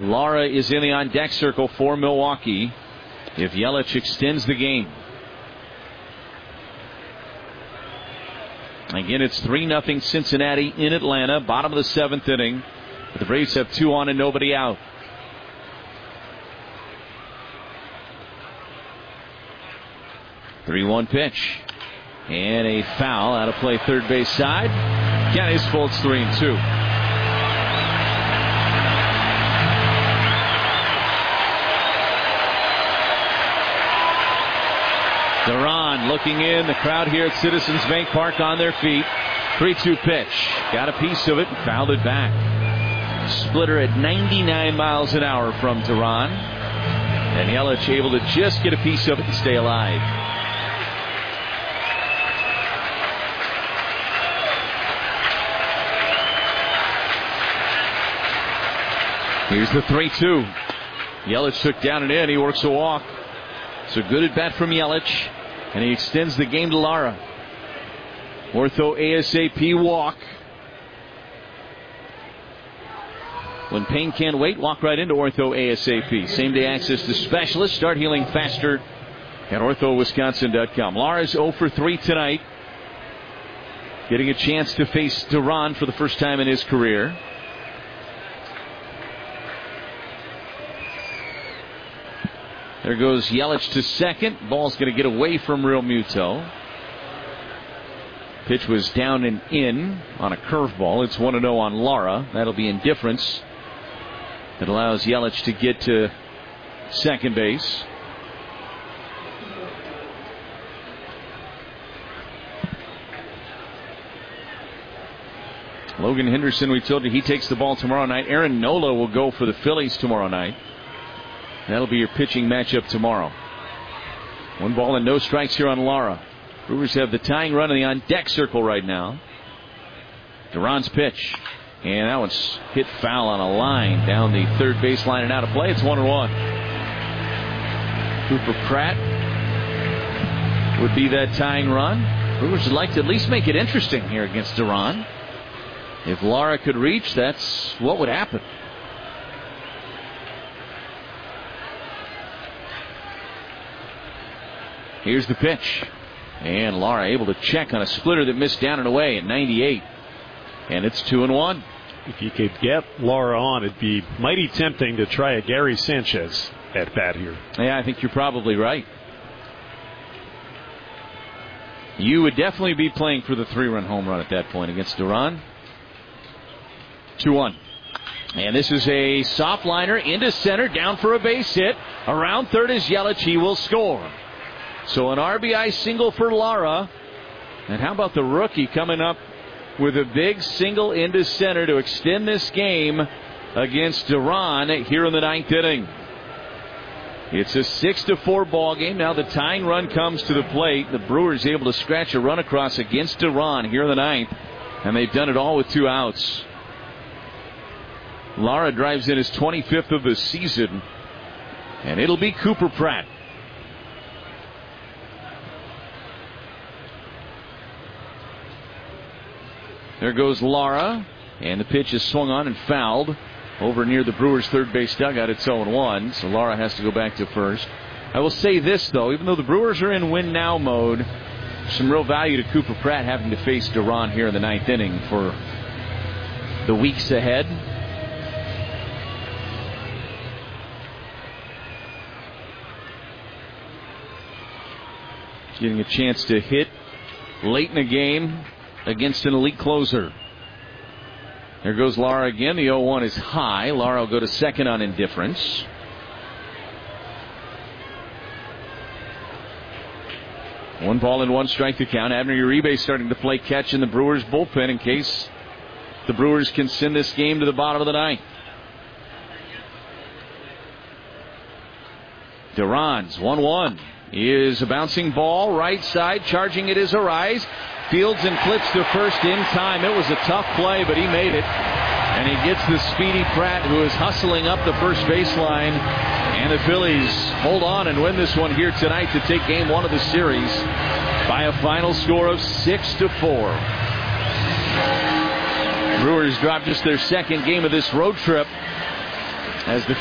Lara is in the on-deck circle for Milwaukee if Yelich extends the game. Again, it's 3-0 Cincinnati in Atlanta, bottom of the 7th inning. But the Braves have 2 on and nobody out. The 3-1 pitch. And a foul out of play third base side. Yanez Foltz 3-2. Duran looking in. The crowd here at Citizens Bank Park on their feet. 3-2 pitch. Got a piece of it and fouled it back. Splitter at 99 miles an hour from Duran. And Yelich able to just get a piece of it and stay alive. Here's the 3-2. Yelich took down and in. He works a walk. So good at bat from Yelich. And he extends the game to Lara. Ortho ASAP walk. When pain can't wait, walk right into Ortho ASAP. Same day access to specialists. Start healing faster at orthowisconsin.com. Lara's 0 for 3 tonight. Getting a chance to face Duran for the first time in his career. There goes Yelich to second. Ball's going to get away from Real Muto. Pitch was down and in on a curveball. It's 1-0 on Lara. That'll be indifference. That allows Yelich to get to second base. Logan Henderson, we told you he takes the ball tomorrow night. Aaron Nola will go for the Phillies tomorrow night. That'll be your pitching matchup tomorrow. 1 ball and no strikes here on Lara. Brewers have the tying run in the on-deck circle right now. Duran's pitch. And that one's hit foul on a line down the third baseline and out of play. It's 1-1. Cooper Pratt would be that tying run. Brewers would like to at least make it interesting here against Duran. If Lara could reach, that's what would happen. Here's the pitch. And Lara able to check on a splitter that missed down and away at 98. And it's 2-1. If you could get Lara on, it'd be mighty tempting to try a Gary Sanchez at bat here. Yeah, I think you're probably right. You would definitely be playing for the 3-run home run at that point against Duran. 2-1. And this is a soft liner into center, down for a base hit. Around third is Yelich. He will score. So an RBI single for Lara. And how about the rookie coming up with a big single into center to extend this game against Duran here in the 9th inning. It's a 6-4 ball game. Now the tying run comes to the plate. The Brewers able to scratch a run across against Duran here in the 9th. And they've done it all with 2 outs. Lara drives in his 25th of the season. And it'll be Cooper Pratt. There goes Lara, and the pitch is swung on and fouled over near the Brewers' third base dugout. It's 0-1, so Lara has to go back to first. I will say this, though, even though the Brewers are in win-now mode, some real value to Cooper Pratt having to face Duran here in the 9th inning for the weeks ahead. Getting a chance to hit late in the game against an elite closer. There goes Lara again. The 0-1 is high. Lara will go to second on indifference. One ball and 1 strike to count. Abner Uribe starting to play catch in the Brewers bullpen in case the Brewers can send this game to the bottom of the 9th. Duran's 1-1 is a bouncing ball right side. Charging it is Arise. Fields and flips to first in time. It was a tough play, but he made it. And he gets the speedy Pratt, who is hustling up the first baseline. And the Phillies hold on and win this one here tonight to take game 1 of the series by a final score of 6-4. Brewers drop just their second game of this road trip as the